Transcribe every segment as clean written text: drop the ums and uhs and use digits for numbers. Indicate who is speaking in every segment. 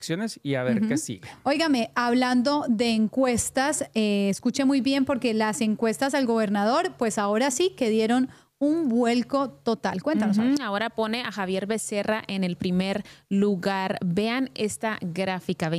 Speaker 1: elecciones y a ver qué sigue.
Speaker 2: Óigame, hablando de encuestas, escuche muy bien porque las encuestas al gobernador, pues ahora sí que dieron un vuelco total. Cuéntanos.
Speaker 3: Ahora pone a Javier Becerra en el primer lugar. Vean esta gráfica,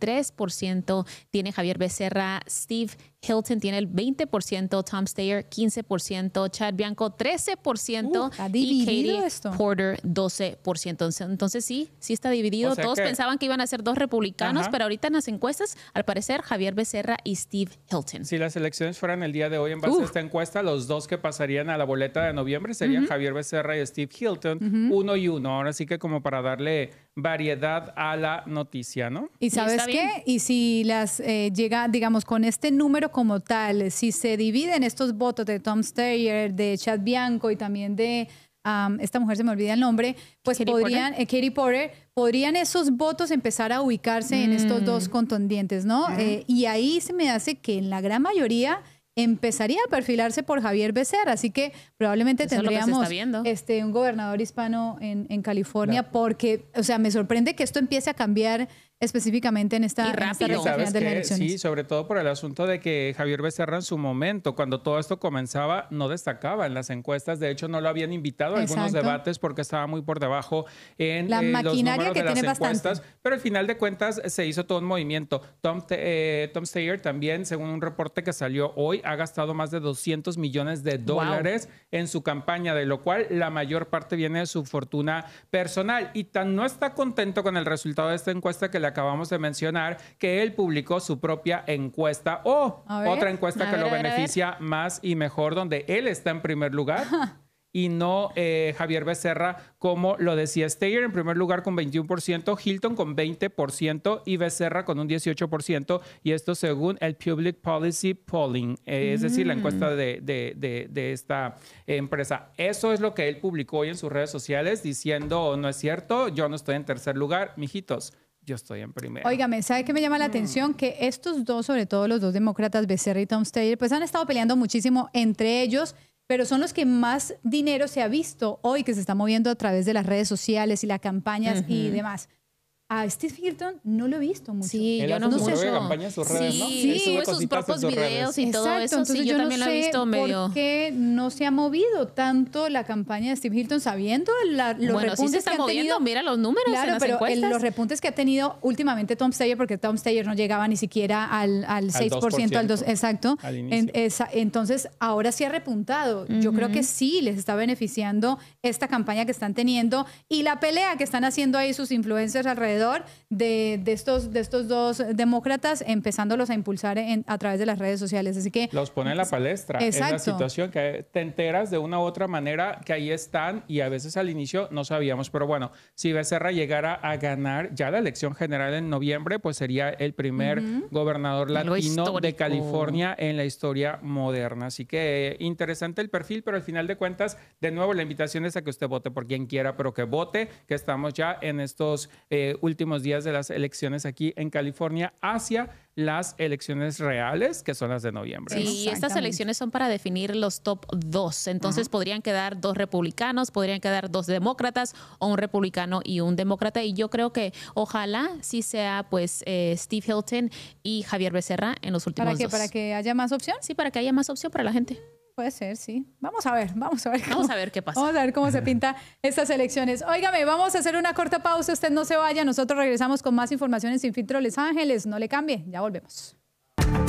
Speaker 3: 23% tiene Javier Becerra, Steve Hilton tiene el 20%, Tom Steyer 15%, Chad Bianco 13% y Katie Porter 12%. Entonces sí está dividido. O sea, todos pensaban que iban a ser dos republicanos, pero ahorita en las encuestas, al parecer, Javier Becerra y Steve Hilton.
Speaker 1: Si las elecciones fueran el día de hoy en base a esta encuesta, los dos que pasarían a la boleta de noviembre serían Javier Becerra y Steve Hilton, 1 y 1. Ahora sí que como para darle variedad a la noticia, ¿no?
Speaker 2: ¿Y sabes qué? Y si las llega, digamos, con este número como tal, si se dividen estos votos de Tom Steyer, de Chad Bianco y también de esta mujer, se me olvida el nombre, pues Katie Porter, podrían esos votos empezar a ubicarse en estos dos contendientes, ¿no? Y ahí se me hace que en la gran mayoría empezaría a perfilarse por Javier Becerra, así que probablemente tendríamos un gobernador hispano en California, porque, o sea, me sorprende que esto empiece a cambiar específicamente en esta recta final de las elecciones.
Speaker 1: Sí, sobre todo por el asunto de que Javier Becerra en su momento, cuando todo esto comenzaba, no destacaba en las encuestas. De hecho, no lo habían invitado a algunos debates porque estaba muy por debajo en
Speaker 2: la maquinaria
Speaker 1: los números
Speaker 2: que
Speaker 1: de
Speaker 2: tiene
Speaker 1: las encuestas.
Speaker 2: bastante.
Speaker 1: Pero al final de cuentas se hizo todo un movimiento. Tom Steyer también, según un reporte que salió hoy, ha gastado más de $200 millones en su campaña, de lo cual la mayor parte viene de su fortuna personal. Y tan no está contento con el resultado de esta encuesta que le acabamos de mencionar, que él publicó su propia encuesta otra encuesta que lo beneficia más y mejor, donde él está en primer lugar. Y no Javier Becerra, como lo decía Steyer en primer lugar con 21%, Hilton con 20% y Becerra con un 18%. Y esto según el Public Policy Polling, es decir, la encuesta de esta empresa. Eso es lo que él publicó hoy en sus redes sociales, diciendo, no es cierto, yo no estoy en tercer lugar, mijitos. Yo estoy en primero.
Speaker 2: Óigame, ¿sabe qué me llama la atención? Que estos dos, sobre todo los dos demócratas, Becerra y Tom Steyer, pues han estado peleando muchísimo entre ellos, pero son los que más dinero se ha visto hoy que se está moviendo a través de las redes sociales y las campañas y demás. A Steve Hilton no lo he visto mucho.
Speaker 3: Sí, yo no sé.
Speaker 1: Campaña en sus redes, ¿no?
Speaker 3: Sí, sube sus propios videos y todo eso.
Speaker 2: Entonces
Speaker 3: sí, yo también lo he visto medio.
Speaker 2: ¿Por qué no se ha movido tanto la campaña de Steve Hilton sabiendo los repuntes
Speaker 3: sí se está
Speaker 2: que han tenido?
Speaker 3: Mira los números en las encuestas.
Speaker 2: Los repuntes que ha tenido últimamente Tom Steyer, porque Tom Steyer no llegaba ni siquiera al 6%, al 2%, exacto. Entonces, ahora sí ha repuntado. Yo creo que sí les está beneficiando esta campaña que están teniendo y la pelea que están haciendo ahí sus influencers alrededor de estos dos demócratas, empezándolos a impulsar a través de las redes sociales. Así que
Speaker 1: los pone en la palestra.
Speaker 2: Exacto.
Speaker 1: Es la situación que te enteras de una u otra manera que ahí están y a veces al inicio no sabíamos. Pero bueno, si Becerra llegara a ganar ya la elección general en noviembre, pues sería el primer gobernador latino de California en la historia moderna. Así que interesante el perfil, pero al final de cuentas, de nuevo, la invitación es a que usted vote por quien quiera, pero que vote, que estamos ya en estos últimos días de las elecciones aquí en California hacia las elecciones reales, que son las de noviembre.
Speaker 3: Sí, estas elecciones son para definir los top 2. Entonces podrían quedar 2 republicanos, podrían quedar 2 demócratas o un republicano y un demócrata. Y yo creo que ojalá sí sea pues Steve Hilton y Javier Becerra en los últimos dos.
Speaker 2: ¿Para que haya más opción?
Speaker 3: Sí, para que haya más opción para la gente.
Speaker 2: Puede ser, sí. Vamos a ver qué pasa. Vamos a ver cómo se pinta estas elecciones. Óigame, vamos a hacer una corta pausa. Usted no se vaya. Nosotros regresamos con más información en Sin Filtro Los Ángeles. No le cambie. Ya volvemos.